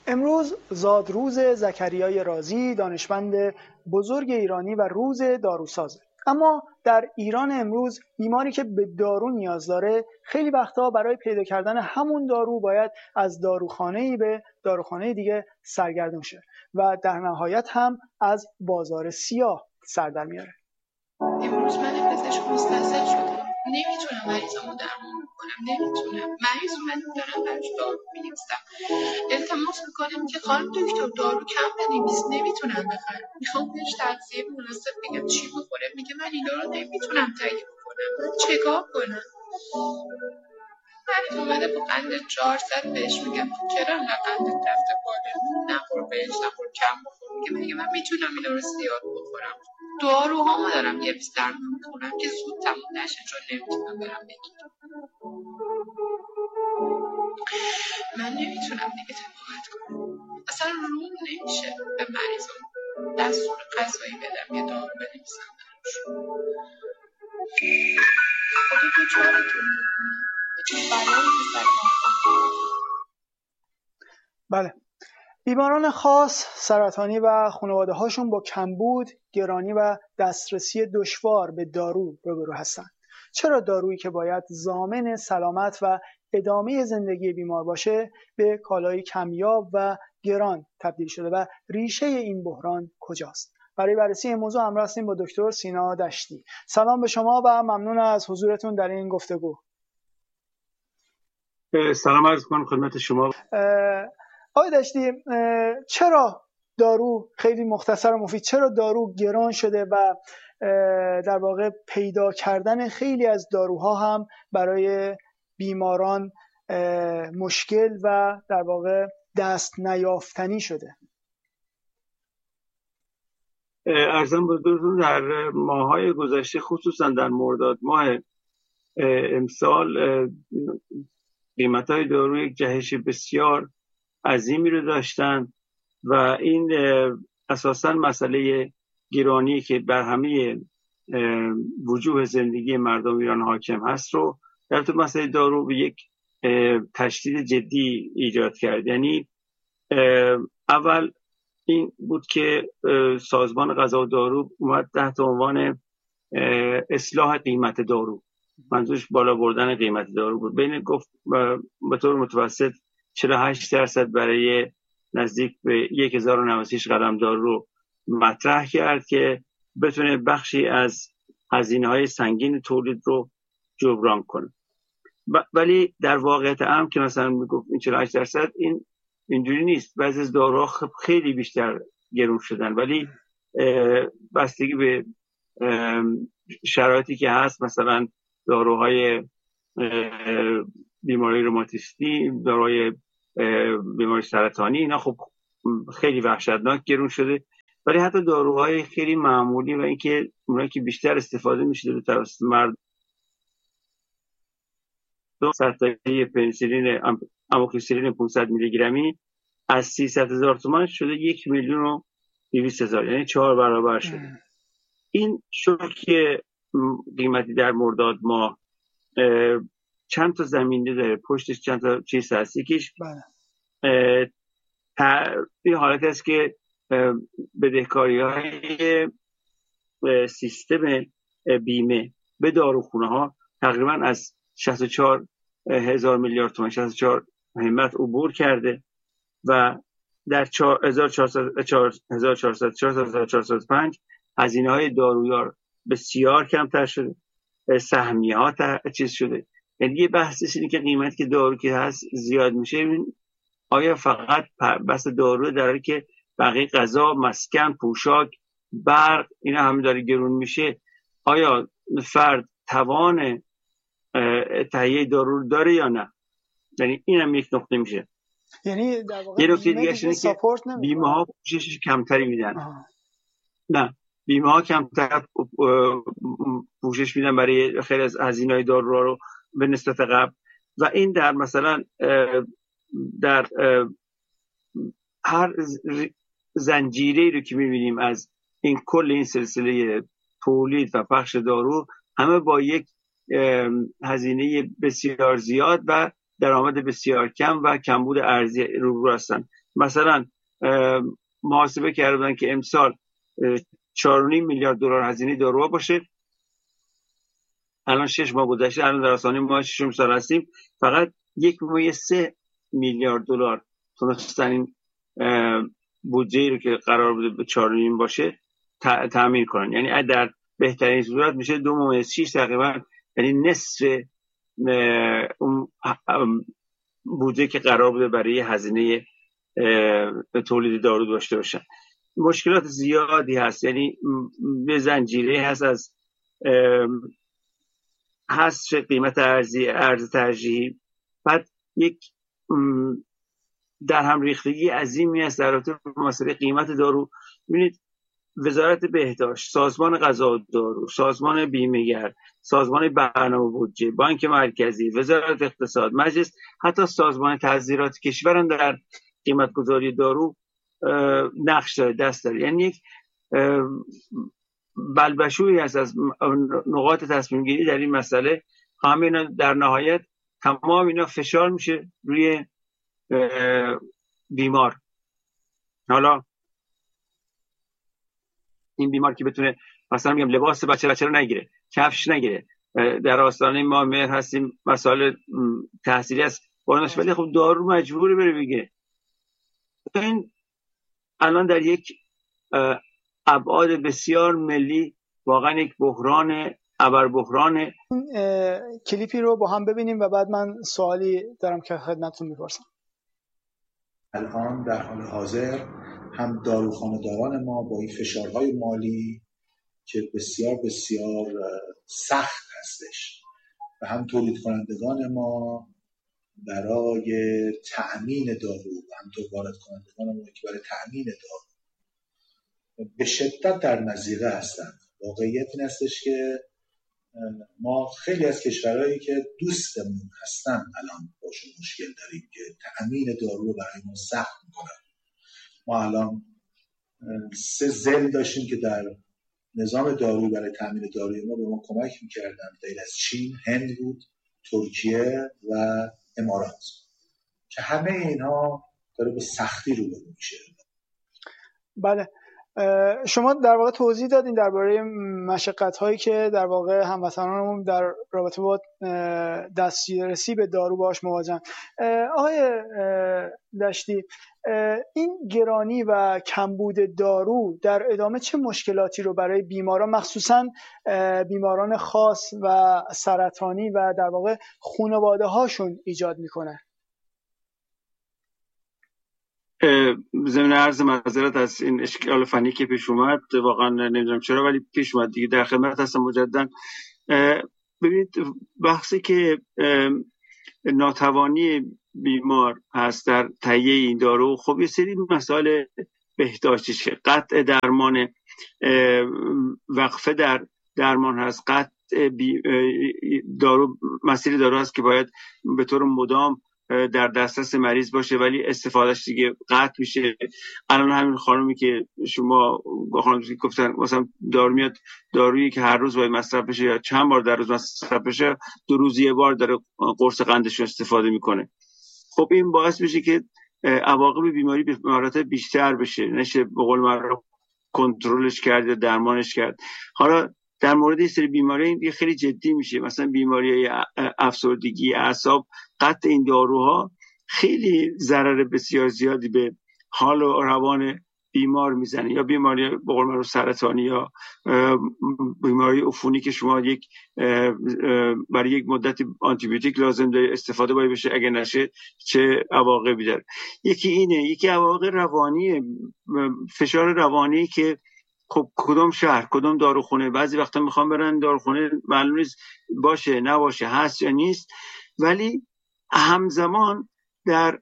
امروز زادروز زکریای رازی، دانشمند بزرگ ایرانی و روز داروسازه. اما در ایران امروز بیماری که به دارو نیاز داره خیلی وقتا برای پیدا کردن همون دارو باید از داروخانه‌ای به داروخانه دیگه سرگردون شه و در نهایت هم از بازار سیاه سر در میاره. امروز من پزشک مستحصل شدم، نمیتونم مریضامو درمان کنم، نمیتونم. مریض اومده دارم براش دارو می‌نویسم، التماس میکنم که خانم دکتر دارو کم بنویس، نمیتونم بخرم. میخوام بهش تغذیه مناسب بگم چی بخوره، میگه من اینا رو نمیتونم تهیه کنم، من چیکار کنم؟ مریض اومده با قند 400 بهش میگم چرا انقدر قندت رفته بالا؟ نخور بهش، نخور، کم بخور. میگه من میتونم اینا رو زیاد بخورم. داروهامو دارم یه بیز درمون میخورم که زود تموم نشه چون نمیتونم برم بگیرم. من نمیتونم دیگه تبابت کنم، اصلا روم نمیشه به مریضم دستور غذایی بدم یه دارو بنویسم براش. خدا دوچارتون میکنه به چه بلایی به سر ما. بله، بیماران خاص سرطانی و خانواده هاشون با کمبود، گرانی و دسترسی دشوار به دارو روبرو هستند. چرا دارویی که باید ضامن سلامت و ادامه زندگی بیمار باشه به کالای کمیاب و گران تبدیل شده و ریشه این بحران کجاست؟ برای بررسی این موضوع همراه هستیم با دکتر سینا دشتی. سلام به شما و ممنون از حضورتون در این گفتگو. سلام عرض می‌کنم خدمت شما. آقای دشتی، چرا دارو خیلی مختصر و مفید، چرا دارو گران شده و در واقع پیدا کردن خیلی از داروها هم برای بیماران مشکل و در واقع دست نیافتنی شده؟ عرضم بزرگتون در ماه‌های گذشته خصوصا در مرداد ماه امسال قیمت‌های دارو یک جهش بسیار عظیمی رو داشتن و این اساساً مسئله گرانی که بر همه وجوه زندگی مردم ایران حاکم هست رو در تو مسئله دارو به یک تشدید جدی ایجاد کرد. یعنی اول این بود که سازمان غذا و دارو اومد تحت عنوان اصلاح قیمت دارو، منظورش بالا بردن قیمت دارو بود. بین گفت به طور متوسط 48% برای نزدیک به 1096 قلم دارو رو مطرح کرد که بتونه بخشی از هزینه‌های سنگین تولید رو جبران کنه. ولی در واقعیت امر که مثلا میگفت این 48% این اینجوری نیست. بعضی از داروها خیلی بیشتر گرون شدن، ولی بستگی به شرایطی که هست، مثلا داروهای بیماری روماتیستی، داروهای بیماری سرطانی، اینا خب خیلی وحشتناک گرون شده. ولی حتی داروهای خیلی معمولی و اینکه اونایی که بیشتر استفاده میشه توسط مردم، سطحی پنیسیلین آموکسیسیلین 500 میلی گرمی از 300,000 تومان شده 1,200,000، یعنی 4 برابر شده. این شوک قیمتی در مرداد ماه چند تا زمینه داره، پشتش چند تا چیز هست. یکیش این حالت است که بدهکاری‌های سیستم بیمه به داروخونه ها تقریبا از 64,000 میلیارد تومان، 64 همت عبور کرده و در 1405 هزینه های دارویار بسیار کمتر شده، سهمیه ها چیز شده. یعنی یه بحثش اینه که قیمتی که دارو که هست زیاد میشه، آیا فقط بس دارو در حالی که بقیه غذا، مسکن، پوشاک، برق اینا همه داره گرون میشه، آیا فرد توان تهیه دارو داره یا نه؟ یعنی این هم یک نقطه میشه. یعنی در واقع یه نکته دیگه اینه که بیمه ها پوشش کمتری میدن. نه، بیمه ها کمتر پوشش میدن برای خیلی از هزینه‌های دارو رو به نسبت قبل و این در مثلا در هر زنجیره رو که میبینیم از این کل این سلسله تولید و پخش دارو، همه با یک هزینه بسیار زیاد و درآمد بسیار کم و کمبود ارزی روبرو هستن. مثلا محاسبه کردن که امسال 4.5 میلیارد دلار هزینه داروها باشه. الان 6 ماه گذشته، الان در آستانه ماه 6 سال هستیم، فقط 1.3 میلیارد دلار تونستن این بودجه رو که قرار بوده به 4.5 باشه تأمین کنن. یعنی در بهترین صورت میشه 2.6 تقریبا، یعنی نصف اون بودجه که قرار بوده برای هزینه تولید دارو داشته باشن. مشکلات زیادی هست، یعنی به زنجیره هست از حذف قیمت ارز ترجیحی، بعد یک در هم ریختگی عظیمی است در رابطه با مسئله قیمت دارو. ببینید وزارت بهداشت، سازمان غذا و دارو، سازمان بیمه‌گر، سازمان برنامه بودجه، بانک مرکزی، وزارت اقتصاد، مجلس، حتی سازمان تحضیرات کشور هم در قیمت گذاری دارو نقش داره، دست داره. یعنی یک بلبشویی هست از نقاط تصمیم گیری در این مسئله. همه اینا در نهایت تمام اینا فشار میشه روی بیمار. حالا این بیمار که بتونه مثلا میگم لباس بچه رو نگیره، کفش نگیره، در آستانه ما مهر هستیم، مسائل تحصیلی است بانش، ولی خب دارو مجبوره بره بگیره. این الان در یک ابعاد بسیار ملی واقعا یک بحران ابر بحران. کلیپی رو با هم ببینیم و بعد من سوالی دارم که خدمتتون میپرسم. الان در حال حاضر هم داروخانه‌داران ما با این فشارهای مالی که بسیار بسیار سخت هستش و هم تولید کنندگان ما برای تأمین دارو و همطور وارد کنندگان ما که برای تأمین دارو به شدت در مضیقه هستند. واقعیت این هستش که ما خیلی از کشورهایی که دوستمون هستن الان باشون مشکل داریم که تأمین دارو رو برای ما سخت میکنن. ما الان 3 ضلع داشتیم که در نظام دارویی برای تأمین داروی ما به ما کمک میکردن. غیر از چین، هند بود، ترکیه و امارات، که همه اینها داره به سختی روبرو میشه. بله، شما در واقع توضیح دادین درباره مشقت‌هایی که در واقع هموطنانمون در رابطه با دسترسی به دارو باهاش مواجهن. آقای دشتی، این گرانی و کمبود دارو در ادامه چه مشکلاتی رو برای بیماران، مخصوصاً بیماران خاص و سرطانی و در واقع خانواده هاشون ایجاد میکنه؟ ضمن عرض معذرت از این اشکال فنی که پیش اومد، واقعا نمیدونم چرا ولی پیش اومد دیگه، در خدمت هستم مجددا. ببینید بحثی که ناتوانی بیمار هست در تهیه این دارو، خب یه سری مسائل بهداشتیش که قطع درمان، وقفه در درمان هست، قطع دارو، مسیر دارو هست که باید به طور مدام در دسترس مریض باشه ولی استفادهش دیگه قطع میشه. الان همین خانومی که شما گفتن مثلا دارو میاد، دارویی که هر روز باید مصرف بشه یا چند بار در روز مصرف بشه، 2 روز یه بار داره قرص قندش رو استفاده میکنه. خب این باعث میشه که عواقب بیماری به مراتب بیشتر بشه، نشه به قول معروف کنترلش کرد یا درمانش کرد. حالا در مورد این سری بیماری این خیلی جدی میشه، مثلا بیماری افسردگی، اعصاب، قطع این داروها خیلی ضرر بسیار زیادی به حال و روان بیمار میزنه، یا بیماری به قول معروف سرطانی یا بیماری عفونی که شما یک برای یک مدت آنتی بیوتیک لازم داره استفاده باید بشه، اگه نشه چه عواقبی داره. یکی اینه، یکی عواقب روانی، فشار روانی که خب کدوم شهر کدوم داروخونه، بعضی وقتا میخوام برن داروخونه معلوم نیست باشه نباشه، هست یا نیست، ولی همزمان در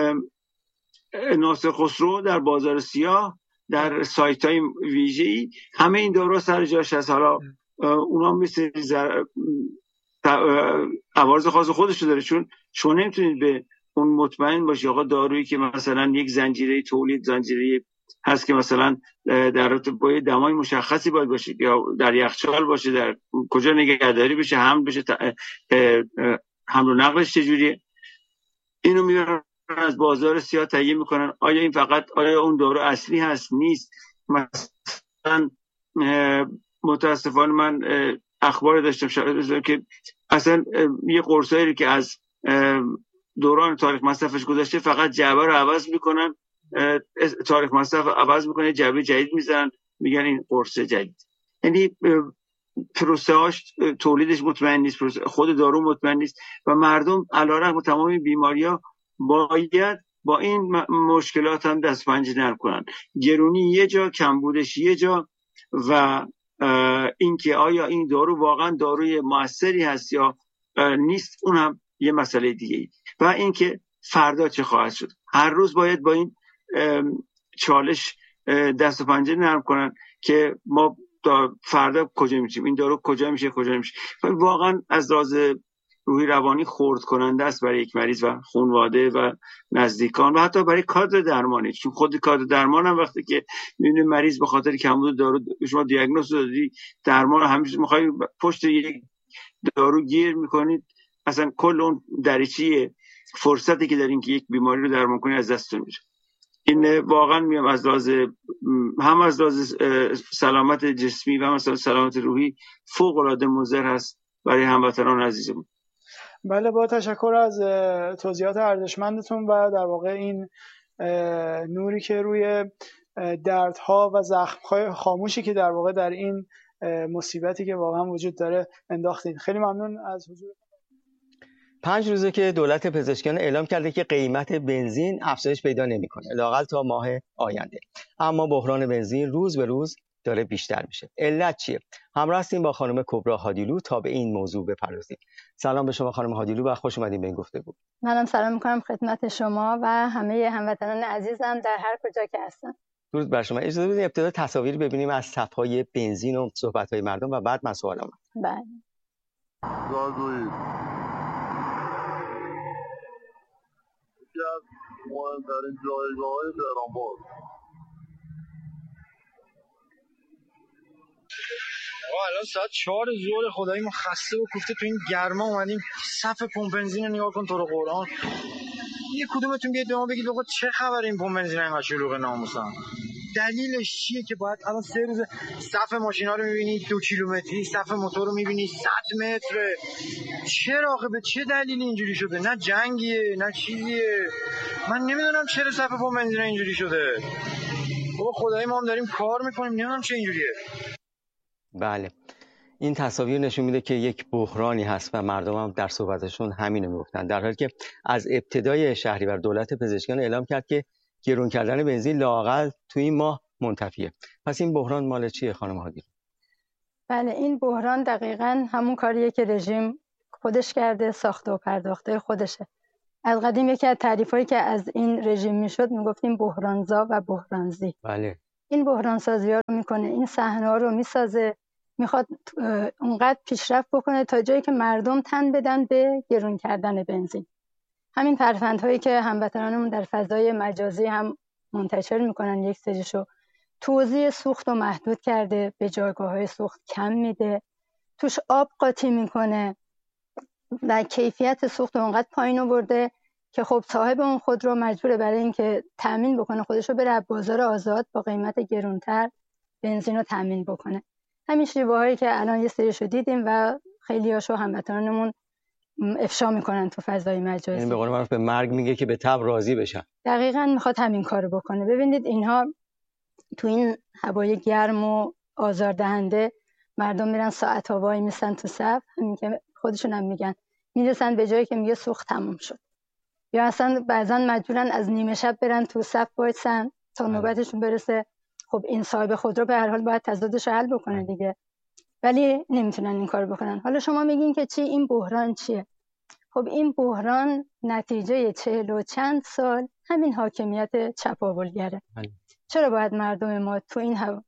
ناصر خسرو، در بازار سیاه، در سایت های ویژه‌ای همه این داروها سر جاش هست. حالا اونا مثل عوارض خاص خودشو داره، چون شما نمیتونید به اون مطمئن باشی آقا دارویی که مثلا یک زنجیره تولید، زنجیره هست که مثلا در رابطه دمای مشخصی باید باشه، یا در یخچال باشه، در کجا نگهداری بشه، حمل بشه، حمل و نقلش چجوریه، اینو میبرن از بازار سیاه تهیه میکنن. آیا اون دارو اصلی هست نیست؟ مثلا متاسفانه من اخبار داشتم که اصلا یه قرصایی که از دوران تاریخ مصرفش گذشته فقط جعبه رو عوض میکنن، تاریخ مصرف عوض میکنه، جعبه جدید میزنن، میگن این قرص جدید. یعنی پروسه هاش تولیدش مطمئن نیست، خود دارو مطمئن نیست و مردم علیرغم تمام بیماری‌ها باید با این مشکلات هم دست پنجه نرم کنن. گرونی یه جا، کمبودش یه جا و اینکه آیا این دارو واقعا داروی موثری هست یا نیست اون هم یه مسئله دیگه ای. و اینکه فردا چه خواهد شد. هر روز باید با این چالش دست و پنجه نرم کنن که ما فردا کجا میشیم، این دارو کجا میشه. واقعا از لحاظ روحی روانی خرد کننده است برای یک مریض و خانواده و نزدیکان و حتی برای کادر درمانی، چون خود کادر درمان هم وقتی که میبینه مریض به خاطر کمبود دارو شما دیاگنوز دادی، درمان همیشه میخوای پشت یک دارو گیر میکنید، اصلا کل اون دریچه فرصتی که دارین که یک بیماری رو درمان کنی از دستتون میره. این واقعا میام از لحاظ سلامت جسمی و مثلا سلامت روحی فوق العاده مضر هست برای هموطنان عزیزمون. بله، با تشکر از توضیحات ارزشمندتون و در واقع این نوری که روی دردها و زخم‌های خاموشی که در واقع در این مصیبتی که واقعا وجود داره انداختین. خیلی ممنون از حضور. 5 روزه که دولت پزشکیان اعلام کرده که قیمت بنزین افزایش پیدا نمی‌کنه لااقل تا ماه آینده، اما بحران بنزین روز به روز داره بیشتر میشه. علت چیه؟ همراه هستیم با خانم کبرا هادیلو تا به این موضوع بپردازیم. سلام به شما خانم هادیلو و خوش اومدین به این گفتگو. منم سلام می‌کنم خدمت شما و همه هموطنان عزیزم در هر کجا که هستن. درود بر شما. اجازه بدید ابتدا تصاویر ببینیم از صف‌های بنزین و صحبت‌های مردم و بعد من سوالام. بله. از مهمترین جایگاه‌های تهران باز. آقا الان ساعت 4 ظهر، خدایی ما خسته و کوفته تو این گرما اومدیم صف پمپ بنزین رو نگاه کن تو رو قرآن. یه کدومتون بیاید به ما بگید آقا چه خبر این پمپ بنزین اینقدر شلوغه ناموسن؟ دلیلش چیه که باید الان 3 روز صف ماشینا رو می‌بینید 2 کیلومتری، صف موتور رو می‌بینید 100 متره؟ چرا آخه به چه دلیل اینجوری شده؟ نه جنگیه نه چیزیه. من نمیدونم چرا صف پمپ بنزین اینجوری شده. بابا خدایی ما هم داریم کار می‌کنیم، نمیدونم چه اینجوریه. بله، این تصاویر نشون میده که یک بحرانی هست و مردم هم در صحبتشون همینو میگفتن، در حالی که از ابتدای شهریور دولت پزشکیان اعلام کرد که گرون کردن بنزین لااقل تو این ماه منتفیه. پس این بحران مال چیه خانم هادی؟ بله، این بحران دقیقاً همون کاریه که رژیم خودش کرده، ساخته و پرداخته خودشه. از قدیم یکی از تعریفایی که از این رژیم میشد میگفتیم بحرانزا و بحرانزی. بله. این بحرانسازی‌ها رو میکنه، این صحنه‌ها رو میسازه، میخواد اونقدر پیشرفت بکنه تا جایی که مردم تن بدن به گرون کردن بنزین. همین ترفندهایی که هموطنانمون در فضای مجازی هم منتشر میکنن، یک سریشو توزیع سوخت رو محدود کرده، به جایگاه‌های سوخت کم میده، توش آب قاطی میکنه و کیفیت سوخت رو اونقدر پایین آورده که خب صاحب اون خودرو مجبوره برای اینکه تامین بکنه خودش رو بره بازار آزاد با قیمت گرانتر بنزین رو تامین بکنه. همین شیوه‌هایی که الان یه سریشو دیدیم و خیلیاشو هموطنانمون افشا میکنن تو فضای مجازی. یعنی به قول معروف به مرگ میگه که به تب راضی بشن. دقیقاً میخواد همین کارو بکنه. ببینید اینها تو این هوای گرم و آزاردهنده مردم میرن ساعت‌ها وای میسن تو صف، همین که خودشون هم میگن میرسن به جایی که میگه سوخت تموم شد، یا اصلا بعضا مجبورن از نیمه شب برن تو صف وایسن تا نوبتشون برسه. خب این صاحب خودرو به هر حال باید تضادش حل بکنه دیگه، ولی نمیتونن این کارو بکنن. حالا شما میگین که چی، این بحران چیه؟ خب این بحران نتیجه 40 و چند سال همین حاکمیت چپاولگره. چرا باید مردم ما تو این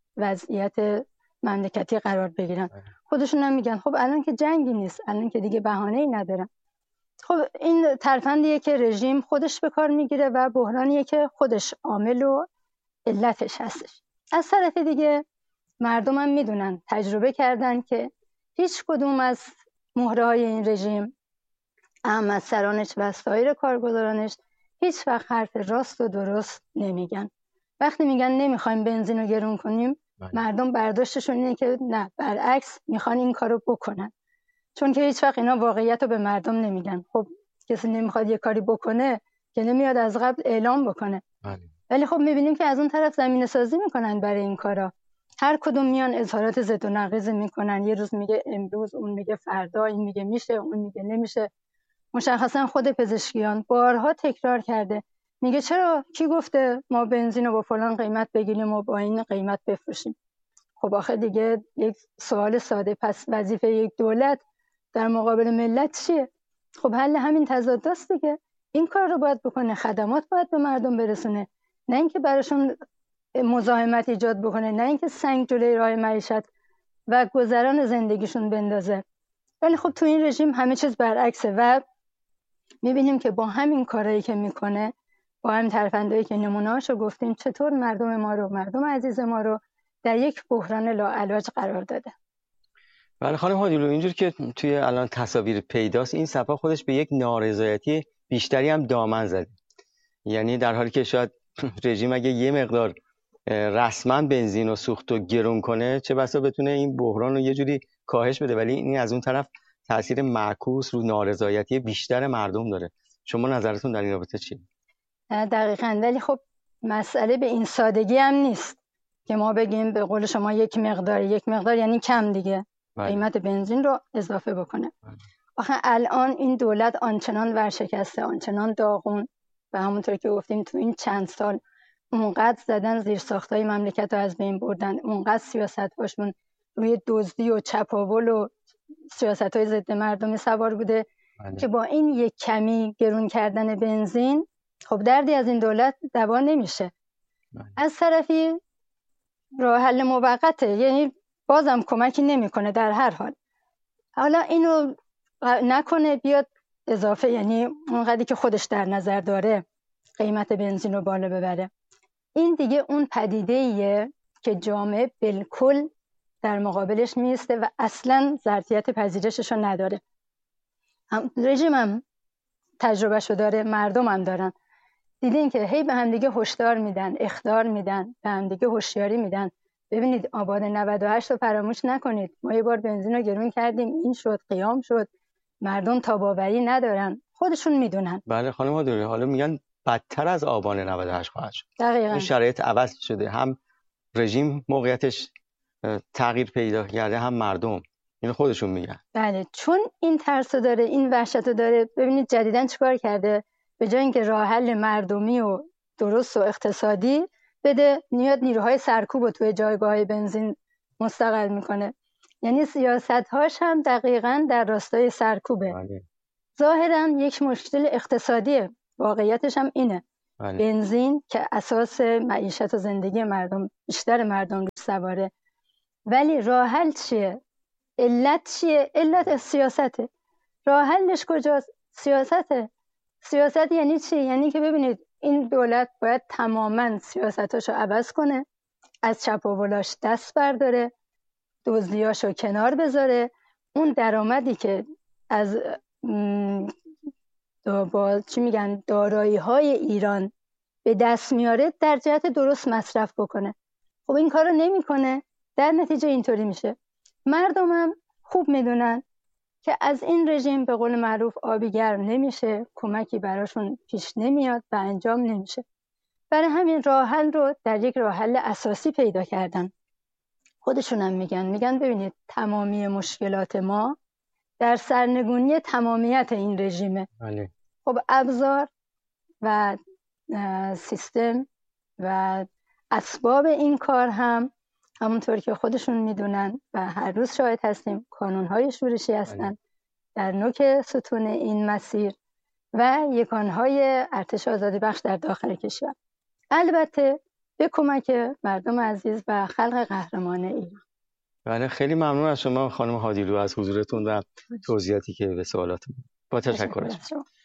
وضعیت مملکتی قرار بگیرن؟ خودشون هم میگن خب الان که جنگی نیست، الان که دیگه بهانه‌ای ندارن. خب این ترفندیه که رژیم خودش به کار میگیره و بحرانیه که خودش عامل و علتش هستش. از طرف دیگه مردم هم میدونن، تجربه کردن که هیچ کدوم از مهره‌های این رژیم، احمدسرانش و سایر کارگزارانش، هیچ وقت حرف راست و درست نمیگن. وقتی میگن نمیخوایم بنزین رو گرون کنیم، مردم برداشتشون اینه که نه، برعکس میخوان این کارو بکنن، چون که هیچ وقت اینا واقعیت رو به مردم نمیگن. خب کسی نمیخواد یه کاری بکنه که نمیاد از قبل اعلام بکنه. ولی خب میبینیم که از اون طرف زمینه سازی میکنن برای این کارا. هر کدوم میان اظهارات ضد و نقیض میکنن، یه روز میگه امروز، اون میگه فردا، این میگه میشه، اون میگه نمیشه. مشخصا خود پزشکیان بارها تکرار کرده، میگه چرا، کی گفته ما بنزین رو با فلان قیمت بگیریم و با این قیمت بفروشیم؟ خب آخه دیگه یک سوال ساده، پس وظیفه یک دولت در مقابل ملت چیه؟ خب حل همین تضاداست دیگه. این کار رو باید بکنه، خدمات باید به مردم برسونه، نه اینکه براشون مزاحمت ایجاد بکنه، نه اینکه سنگ جلوی راه معیشت و گذران زندگیشون بندازه. ولی خب تو این رژیم همه چیز برعکسه و میبینیم که با همین کارهایی که میکنه، با همین ترفندایی که نمونه‌هاشو گفتیم، چطور مردم ما رو، مردم عزیز ما رو در یک بحران لاعلاج قرار داده. بله خانم هادیلو، اینجور که توی الان تصاویر پیداست، این صفحه خودش به یک نارضایتی بیشتری هم دامن زده. یعنی در حالی که شاید رژیم اگه یه مقدار رسما بنزین و سوخت و گرون کنه، چه بسا بتونه این بحران رو یه جوری کاهش بده، ولی این از اون طرف تاثیر معکوس رو نارضایتی بیشتر مردم داره. شما نظرتون در این رابطه چیه؟ دقیقاً. ولی خب مسئله به این سادگی هم نیست که ما بگیم به قول شما یک مقدار یعنی کم دیگه قیمت بنزین رو اضافه بکنه. آخه الان این دولت آنچنان ورشکسته، آنچنان داغون و همونطور که گفتیم تو این چند سال اونقدر زدن زیر ساختای مملکت رو از بین بردن، اونقدر سیاست‌هاشون روی دزدی و چپاول و سیاست‌های ضد مردمی سوار بوده که با این یک کمی گرون کردن بنزین خب دردی از این دولت دوا نمیشه. از طرفی راه حل موقته، یعنی بازم کمکی نمیکنه در هر حال. حالا اینو نکنه بیاد اضافه، یعنی اونقدری که خودش در نظر داره قیمت بنزین رو بالا ببره. این دیگه اون پدیده‌ایه که جامعه بالکل در مقابلش میسته و اصلا ظرفیت پذیرشش رو نداره. رژیم هم تجربهشو داره، مردم هم دارن. دیدین که هی به هم دیگه هشدار میدن، اخطار میدن، به هم دیگه هوشیاری میدن. ببینید آبان 98 رو فراموش نکنید. ما یه بار بنزین رو گرون کردیم، این شد، قیام شد. مردم تاباوری ندارن، خودشون میدونن. بله خانم هادیلو، حالا میگن بدتر از آبان 98 خواهد شد. دقیقاً. این شرایط عوض شده، هم رژیم موقعیتش تغییر پیدا کرده، هم مردم. اینو خودشون میگن. بله، چون این ترس داره، این وحشت داره. ببینید جدیداً چیکار کرده؟ به جای اینکه راه حل مردمی و درست و اقتصادی بده، نیروهای سرکوب رو توی جایگاه‌های بنزین مستقل میکنه. یعنی سیاست‌هاش هم دقیقاً در راستای سرکوبه. بله. ظاهراً یک مشکل اقتصادیه، واقعیتش هم اینه. بله. بنزین که اساس معیشت و زندگی مردم، بیشتر مردم روش سواره. ولی راه حل چیه؟ علت چیه؟ علت سیاسته. راه حلش کجاست؟ سیاسته. سیاست یعنی چی؟ یعنی که ببینید این دولت باید تماماً سیاستاشو عوض کنه، از چپاولاش دست برداره، دزدیاشو کنار بذاره، اون درآمدی که از دارایی‌های ایران به دست میاره در جهت درست مصرف بکنه. خب این کارو نمیکنه، در نتیجه اینطوری میشه. مردمم خوب میدونن که از این رژیم به قول معروف آبی گرم نمیشه، کمکی براشون پیش نمیاد و انجام نمیشه. برای همین راه حل رو در یک راه حل اساسی پیدا کردن. خودشون هم میگن ببینید تمامی مشکلات ما در سرنگونی تمامیت این رژیمه. بله. خب ابزار و سیستم و اسباب این کار هم همونطور که خودشون میدونن و هر روز شاهد هستیم، کانون‌های شورشی هستن در نوک ستون این مسیر و یگانهای ارتش آزادی بخش در داخل کشور، البته به کمک مردم عزیز و خلق قهرمان ایران. بله، خیلی ممنون از شما خانم هادیلو از حضورتون و توضیحاتی که به سوالاتون. با تشکر.